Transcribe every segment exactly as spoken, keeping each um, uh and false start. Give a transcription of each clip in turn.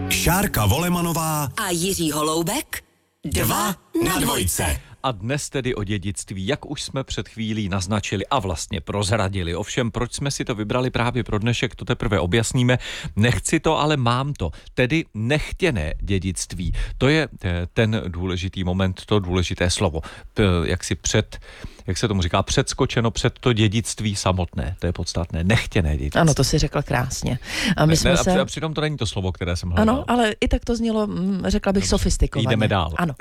Šárka Volemanová a Jiří Holoubek. Dva na dvojce. A dnes tedy o dědictví, jak už jsme před chvílí naznačili a vlastně prozradili. Ovšem, proč jsme si to vybrali právě pro dnešek, to teprve objasníme. Nechci to, ale mám to. Tedy nechtěné dědictví. To je ten důležitý moment, to důležité slovo. Jak si před, jak se tomu říká, předskočeno před to dědictví samotné. To je podstatné. Nechtěné dědictví. Ano, to si řekla krásně. A my ne, jsme ne, se... a přitom to není to slovo, které jsem hledal. Ano, ale i tak to znělo, řekla bych, sofistikovaně. Jdeme dál. Ano.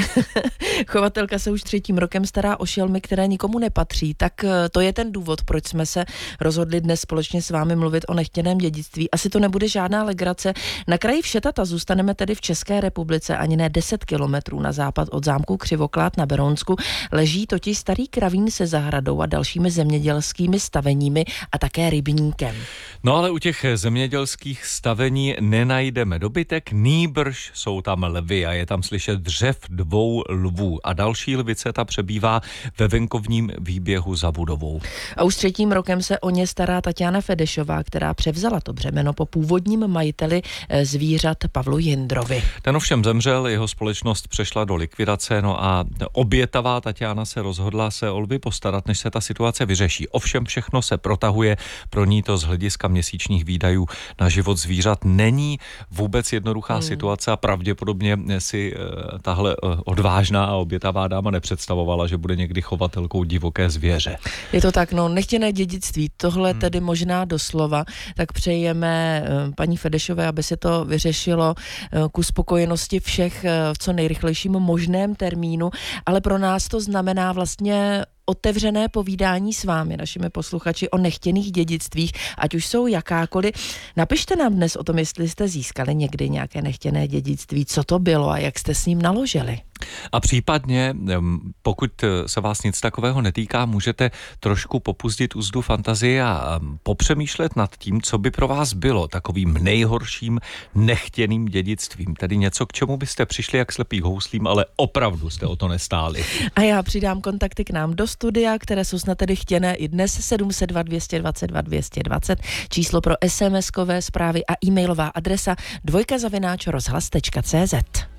Chovatelka se už třetím rokem stará o šelmy, které nikomu nepatří, tak to je ten důvod, proč jsme se rozhodli dnes společně s vámi mluvit o nechtěném dědictví. Asi to nebude žádná legrace. Na kraji Všetata zůstaneme tedy v České republice, ani ne deset kilometrů na západ od zámku Křivoklád na Berounsku. Leží totiž starý kravín se zahradou a dalšími zemědělskými staveními a také rybníkem. No ale u těch zemědělských stavení nenajdeme dobytek, nýbrž jsou tam lvy a je tam slyšet dřev dvou lvů a další lvice ta přebývá ve venkovním výběhu za budovou. A už třetím rokem se o ně stará Tatiana Fedešová, která převzala to břemeno po původním majiteli zvířat Pavlu Jindrovi. Ten ovšem zemřel, jeho společnost přešla do likvidace, no a obětavá Tatiana se rozhodla se o lvy postarat, než se ta situace vyřeší. Ovšem všechno se protahuje, pro ní to z hlediska měsíčních výdajů na život zvířat není vůbec jednoduchá hmm. situace a pravděpodobně si uh, tahle uh, odvážná a obětavá dáma nepředstavovala, že bude někdy chovatelkou divoké zvěře. Je to tak, no, nechtěné dědictví, tohle hmm. tedy možná doslova, tak přejeme uh, paní Fedešové, aby se to vyřešilo uh, ku spokojenosti všech uh, v co nejrychlejším možném termínu, ale pro nás to znamená vlastně otevřené povídání s vámi, našimi posluchači, o nechtěných dědictvích, ať už jsou jakákoliv. Napište nám dnes o tom, jestli jste získali někdy nějaké nechtěné dědictví, co to bylo a jak jste s ním naložili. A případně, pokud se vás nic takového netýká, můžete trošku popustit úzdu fantazie a popřemýšlet nad tím, co by pro vás bylo takovým nejhorším nechtěným dědictvím. Tedy něco, k čemu byste přišli jak slepý k houslím, ale opravdu jste o to nestáli. A já přidám kontakty k nám do studia, které jsou snad tedy chtěné i dnes. sedm set dva, dvě dvacet dva, dvě dvacet, číslo pro es em eskové zprávy a e-mailová adresa dvojka zavináč rozhlas tečka cé zet.